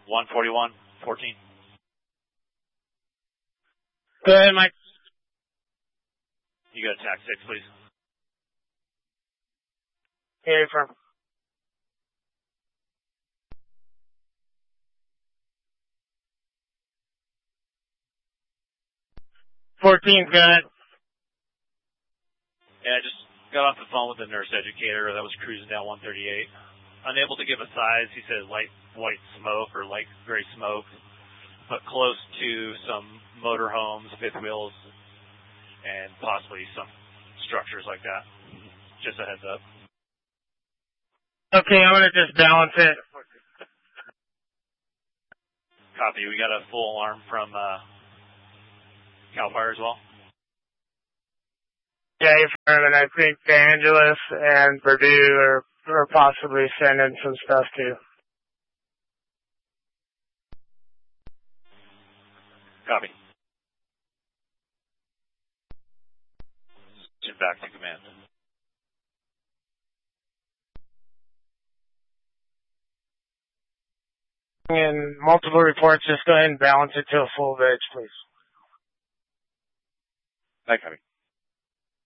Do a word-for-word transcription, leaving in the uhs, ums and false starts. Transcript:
one forty-one, fourteen. Go ahead, Mike. You got attack six, please. Yeah, firm. fourteen, go ahead. Yeah, I just got off the phone with the nurse educator that was cruising down one thirty-eight. Unable to give a size. He said light white smoke or light gray smoke, but close to some motorhomes, fifth wheels, and possibly some structures like that. Just a heads up. Okay, I'm going to just balance it. Copy. We got a full alarm from uh, CAL FIRE as well. Yeah, firm, and I think De Angelis and Purdue are, are possibly sending some stuff too. Copy. Switch back to command. And multiple reports, just go ahead and balance it to a full veg, please. Hi, copy.